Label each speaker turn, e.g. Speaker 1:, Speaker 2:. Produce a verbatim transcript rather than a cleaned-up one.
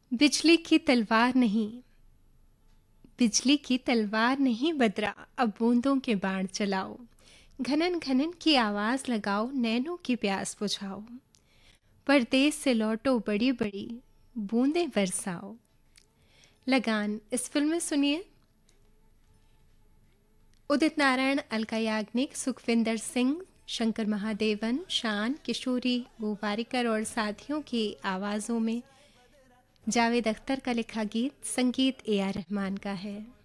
Speaker 1: बिजली की तलवार नहीं, बिजली की तलवार नहीं बदरा, अब बूंदों के बाण चलाओ। घनन घनन की आवाज लगाओ, नैनों की प्यास बुझाओ। परदेस से लौटो बड़ी बड़ी बूंदें बरसाओ। लगान इस फिल्म में सुनिए उदित नारायण, अलका याग्निक, सुखविंदर सिंह, शंकर महादेवन, शान, किशोरी गोवारिकर और साथियों की आवाज़ों में जावेद अख्तर का लिखा गीत, संगीत ए आर रहमान का है।